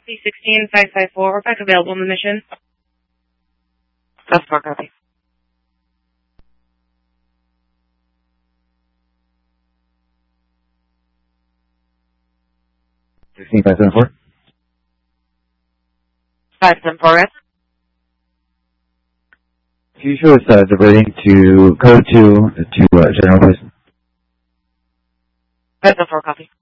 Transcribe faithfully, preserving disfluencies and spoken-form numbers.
C sixteen five five four, back available on the mission. That's four, copy. sixteen five seven four. five seven four, right? Can you show us uh, diverting to code two to uh, general, please? five seven four, copy.